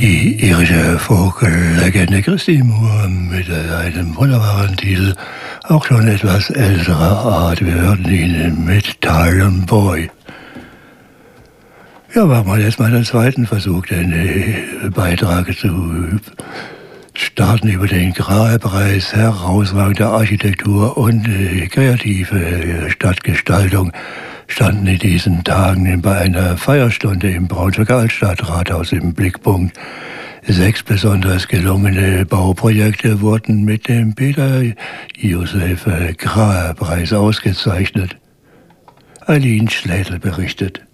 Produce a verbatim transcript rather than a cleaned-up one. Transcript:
Die irische Vogellegende Christy Moore mit einem wunderbaren Titel, auch schon etwas älterer Art. Wir hörten ihn mit Thailand Boy. Ja, machen wir jetzt mal den zweiten Versuch, den äh, Beitrag zu starten über den Graal-Preis, herausragende Architektur und äh, kreative Stadtgestaltung standen in diesen Tagen bei einer Feierstunde im Braunschweiger Altstadtrathaus im Blickpunkt. Sechs besonders gelungene Bauprojekte wurden mit dem Peter-Josef Graal-Preis ausgezeichnet. Eileen Schlädel berichtet.